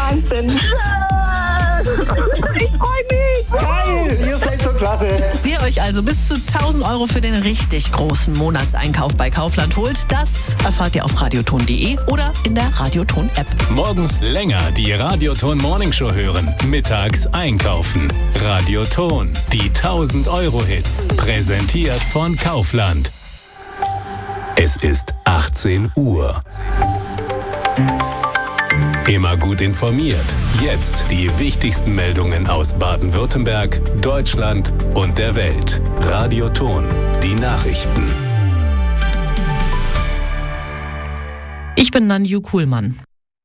Wahnsinn. Ich freue mich. Geil, ihr seid so klasse. Wer euch also bis zu 1.000 € für den richtig großen Monatseinkauf bei Kaufland holt, das erfahrt ihr auf radioton.de oder in der Radioton-App. Morgens länger die Radioton Morningshow hören, mittags einkaufen. Radioton, die 1.000-Euro-Hits, präsentiert von Kaufland. Es ist 18 Uhr. Immer gut informiert. Jetzt die wichtigsten Meldungen aus Baden-Württemberg, Deutschland und der Welt. Radioton, die Nachrichten. Ich bin Nanju Kuhlmann.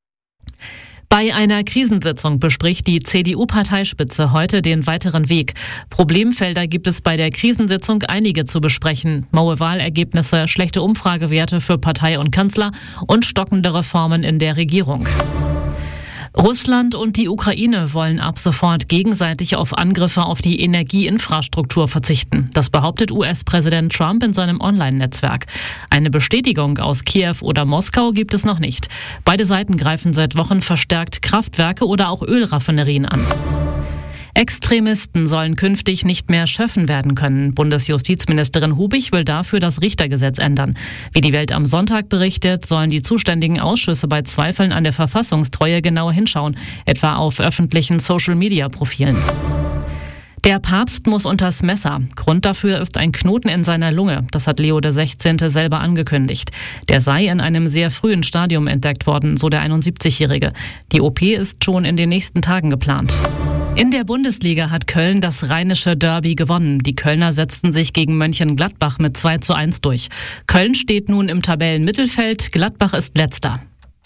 Bei einer Krisensitzung bespricht die CDU-Parteispitze heute den weiteren Weg. Problemfelder gibt es bei der Krisensitzung einige zu besprechen. Maue Wahlergebnisse, schlechte Umfragewerte für Partei und Kanzler und stockende Reformen in der Regierung. Russland und die Ukraine wollen ab sofort gegenseitig auf Angriffe auf die Energieinfrastruktur verzichten. Das behauptet US-Präsident Trump in seinem Online-Netzwerk. Eine Bestätigung aus Kiew oder Moskau gibt es noch nicht. Beide Seiten greifen seit Wochen verstärkt Kraftwerke oder auch Ölraffinerien an. Extremisten sollen künftig nicht mehr schöffen werden können. Bundesjustizministerin Hubig will dafür das Richtergesetz ändern. Wie die Welt am Sonntag berichtet, sollen die zuständigen Ausschüsse bei Zweifeln an der Verfassungstreue genauer hinschauen, etwa auf öffentlichen Social-Media-Profilen. Der Papst muss unters Messer. Grund dafür ist ein Knoten in seiner Lunge. Das hat Leo XVI. Selber angekündigt. Der sei in einem sehr frühen Stadium entdeckt worden, so der 71-Jährige. Die OP ist schon in den nächsten Tagen geplant. In der Bundesliga hat Köln das rheinische Derby gewonnen. Die Kölner setzten sich gegen Mönchengladbach mit 2:1 durch. Köln steht nun im Tabellenmittelfeld, Gladbach ist letzter.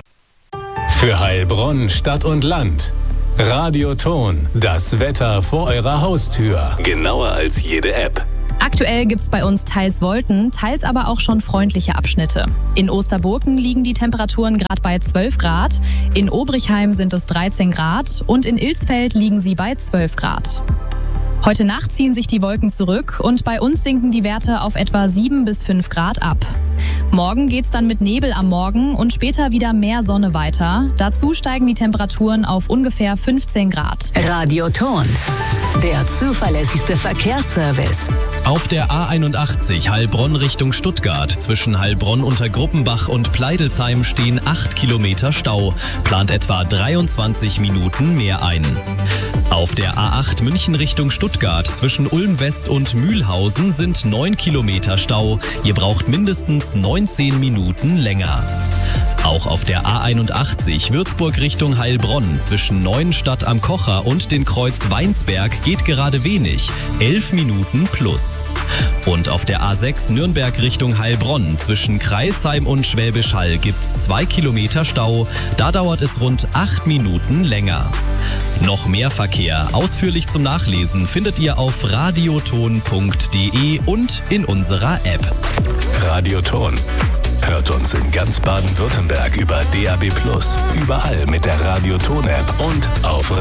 Für Heilbronn, Stadt und Land. Radioton, das Wetter vor eurer Haustür. Genauer als jede App. Aktuell gibt's bei uns teils Wolken, teils aber auch schon freundliche Abschnitte. In Osterburken liegen die Temperaturen gerade bei 12 Grad, in Obrichheim sind es 13 Grad und in Ilsfeld liegen sie bei 12 Grad. Heute Nacht ziehen sich die Wolken zurück und bei uns sinken die Werte auf etwa 7 bis 5 Grad ab. Morgen geht's dann mit Nebel am Morgen und später wieder mehr Sonne weiter. Dazu steigen die Temperaturen auf ungefähr 15 Grad. Radioton, der zuverlässigste Verkehrsservice. Auf der A81 Heilbronn Richtung Stuttgart zwischen Heilbronn unter Gruppenbach und Pleidelsheim stehen 8 Kilometer Stau. Plant etwa 23 Minuten mehr ein. Auf der A8 München Richtung Stuttgart zwischen Ulm West und Mühlhausen sind 9 Kilometer Stau. Ihr braucht mindestens 19 Minuten länger. Auch auf der A81 Würzburg Richtung Heilbronn zwischen Neuenstadt am Kocher und den Kreuz Weinsberg geht gerade wenig, 11 Minuten plus. Und auf der A6 Nürnberg Richtung Heilbronn zwischen Crailsheim und Schwäbisch Hall gibt's 2 Kilometer Stau, da dauert es rund 8 Minuten länger. Noch mehr Verkehr, ausführlich zum Nachlesen, findet ihr auf radioton.de und in unserer App. Radioton. Hört uns in ganz Baden-Württemberg über DAB+, überall mit der Radioton-App und auf